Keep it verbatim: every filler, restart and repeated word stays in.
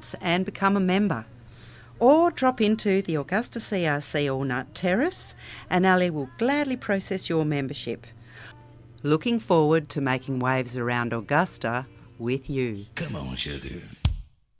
discounts and become a member. Or drop into the Augusta C R C Allnut Terrace and Ali will gladly process your membership. Looking forward to making waves around Augusta with you. Come on, sugar.